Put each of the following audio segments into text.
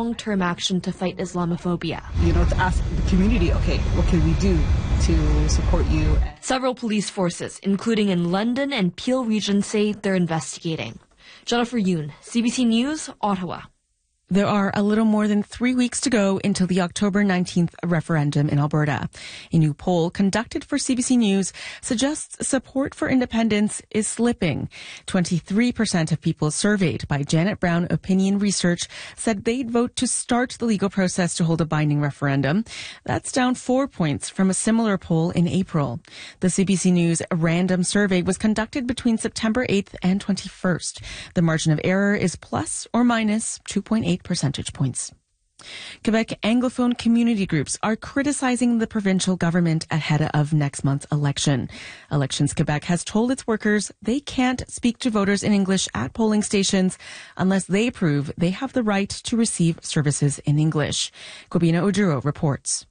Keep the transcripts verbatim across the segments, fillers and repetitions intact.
long-term action to fight Islamophobia. You know, to ask the community, okay, what can we do to support you? Several police forces, including in London and Peel region, say they're investigating. Jennifer Yoon, C B C News, Ottawa. There are a little more than three weeks to go until the October nineteenth referendum in Alberta. A new poll conducted for C B C News suggests support for independence is slipping. twenty-three percent of people surveyed by Janet Brown Opinion Research said they'd vote to start the legal process to hold a binding referendum. That's down four points from a similar poll in April. The C B C News random survey was conducted between September eighth and twenty-first. The margin of error is plus or minus two point eight percentage points. Quebec Anglophone community groups are criticizing the provincial government ahead of next month's election. Elections Quebec has told its workers they can't speak to voters in English at polling stations unless they prove they have the right to receive services in English. Kobina Ojuro reports.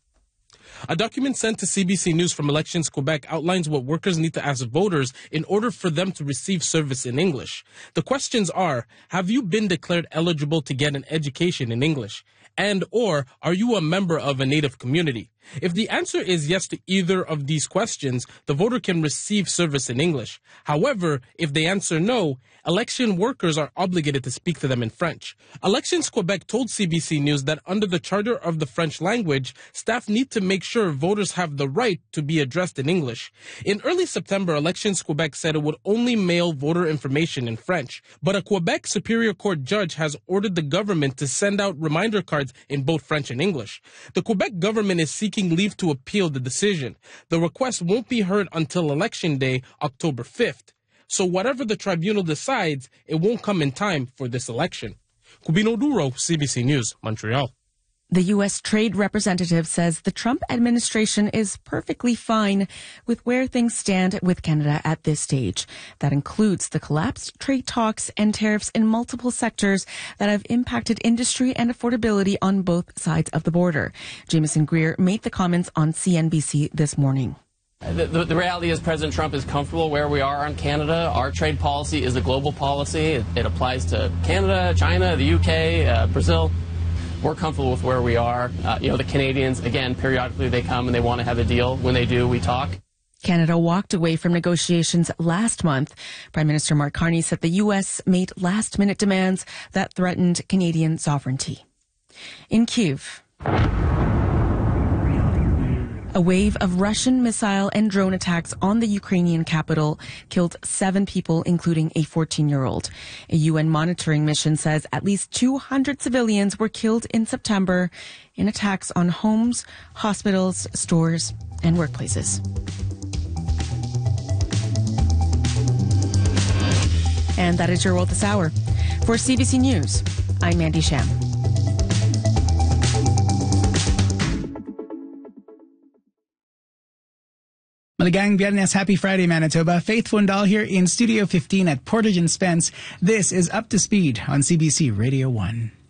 A document sent to C B C News from Elections Quebec outlines what workers need to ask voters in order for them to receive service in English. The questions are, have you been declared eligible to get an education in English? And or are you a member of a Native community? If the answer is yes to either of these questions, the voter can receive service in English. However, if they answer no, election workers are obligated to speak to them in French. Elections Quebec told C B C News that under the Charter of the French language, staff need to make sure voters have the right to be addressed in English. In early September, Elections Quebec said it would only mail voter information in French, but a Quebec Superior Court judge has ordered the government to send out reminder cards in both French and English. The Quebec government is seeking leave to appeal the decision. The request won't be heard until Election Day, October fifth. So whatever the tribunal decides, it won't come in time for this election. Kubino Duro, C B C News, Montreal. The U S Trade Representative says the Trump administration is perfectly fine with where things stand with Canada at this stage. That includes the collapsed trade talks and tariffs in multiple sectors that have impacted industry and affordability on both sides of the border. Jameson Greer made the comments on C N B C this morning. The, the, the reality is President Trump is comfortable where we are on Canada. Our trade policy is a global policy. It, it applies to Canada, China, the U K, uh, Brazil. We're comfortable with where we are. Uh, you know, the Canadians, again, periodically they come and they want to have a deal. When they do, we talk. Canada walked away from negotiations last month. Prime Minister Mark Carney said the U S made last-minute demands that threatened Canadian sovereignty. In Kyiv, a wave of Russian missile and drone attacks on the Ukrainian capital killed seven people, including a fourteen-year-old. A U N monitoring mission says at least two hundred civilians were killed in September in attacks on homes, hospitals, stores, and workplaces. And that is your world this hour. For C B C News, I'm Mandy Sham. Malagang Biyernes, happy Friday, Manitoba. Faith Fundal here in Studio fifteen at Portage and Spence. This is Up to Speed on C B C Radio one.